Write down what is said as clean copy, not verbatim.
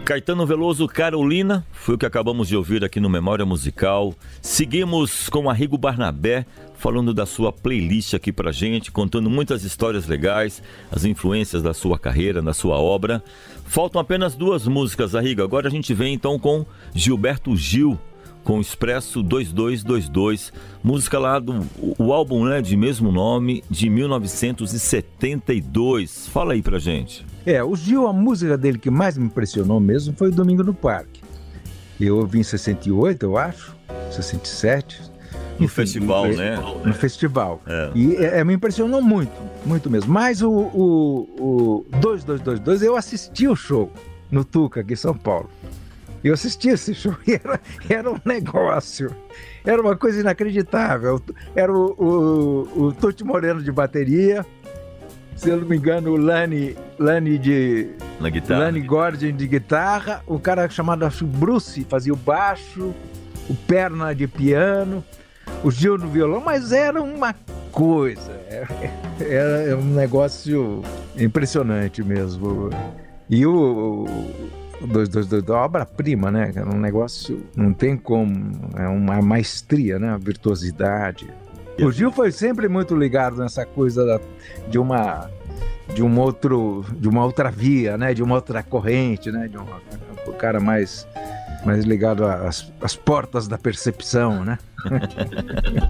Caetano Veloso, Carolina, foi o que acabamos de ouvir aqui no Memória Musical. Seguimos com Arrigo Barnabé, falando da sua playlist aqui pra gente, contando muitas histórias legais, as influências da sua carreira, da sua obra. Faltam apenas 2 músicas, Arrigo. Agora a gente vem então com Gilberto Gil, com Expresso 2222, música lá do o álbum, né, de mesmo nome, de 1972. Fala aí pra gente. O Gil, a música dele que mais me impressionou mesmo foi o Domingo no Parque. Eu ouvi em 68, eu acho, 67. No festival, né? No festival. E me impressionou muito, muito mesmo. Mas o 2222, eu assisti o show no Tuca, aqui em São Paulo. Eu assisti esse show e era um negócio, era uma coisa inacreditável. Era o Tuti Moreno de bateria, se eu não me engano, o Lani Gordon de guitarra, o cara chamado, acho, Bruce fazia o baixo, o Perna de piano, o Gil no violão, mas era uma coisa, era um negócio impressionante mesmo. E o 222, obra-prima, né? É um negócio, não tem como, é uma maestria, né? Uma virtuosidade. O Gil foi sempre muito ligado nessa coisa de uma outra via, né? De uma outra corrente, né? O cara mais ligado às portas da percepção, né?